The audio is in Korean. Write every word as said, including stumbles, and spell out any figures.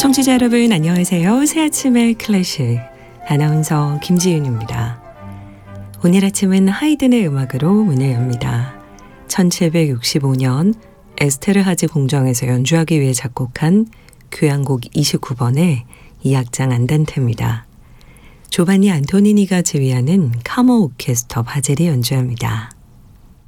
청취자 여러분 안녕하세요. 새아침의 클래식 아나운서 김지윤입니다. 오늘 아침은 하이든의 음악으로 문을 엽니다. 천칠백육십오 년 에스테르하즈 공정에서 연주하기 위해 작곡한 교향곡 이십구 번의 이 악장 안단테입니다. 조반니 안토니니가 지휘하는 카모 오케스터 바젤이 연주합니다.